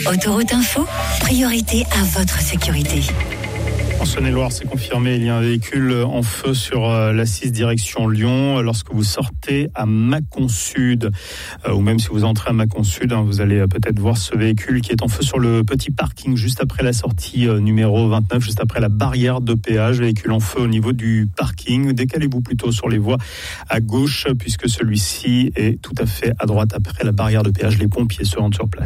Autoroute Info, priorité à votre sécurité. En Saône-et-Loire, c'est confirmé, il y a un véhicule en feu sur la 6 direction Lyon. Lorsque vous sortez à Mâcon Sud, ou même si vous entrez à Mâcon Sud, vous allez peut-être voir ce véhicule qui est en feu sur le petit parking juste après la sortie numéro 29, juste après la barrière de péage. Véhicule en feu au niveau du parking. Décalez-vous plutôt sur les voies à gauche, puisque celui-ci est tout à fait à droite après la barrière de péage. Les pompiers se rendent sur place.